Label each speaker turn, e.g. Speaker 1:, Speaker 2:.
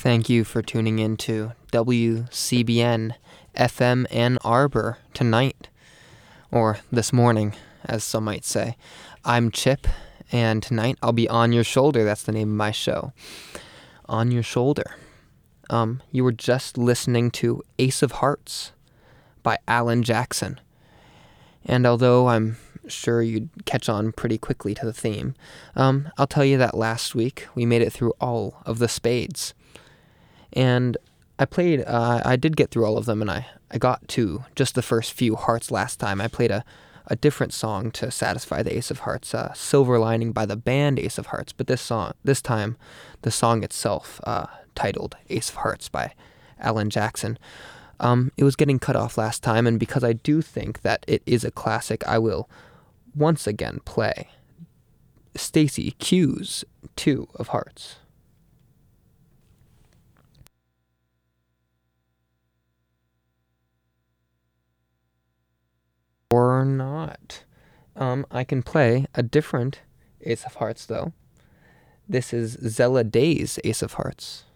Speaker 1: Thank you for tuning in to WCBN FM Ann Arbor tonight, or this morning, as some might say. I'm Chip, and tonight I'll be On Your Shoulder. That's the name of my show. On Your Shoulder. You were just listening to Ace of Hearts by Alan Jackson. And although I'm sure you'd catch on pretty quickly to the theme, I'll tell you that last week we made it through all of the spades. And I did get through all of them, and I got to just the first few hearts last time. I played a different song to satisfy the Ace of Hearts, Silver Lining by the band Ace of Hearts, but this time, the song itself, titled Ace of Hearts by Alan Jackson. It was getting cut off last time, and because I do think that it is a classic, I will once again play Stacy Q's Two of Hearts. Or not. I can play a different Ace of Hearts, though. This is Zella Day's Ace of Hearts.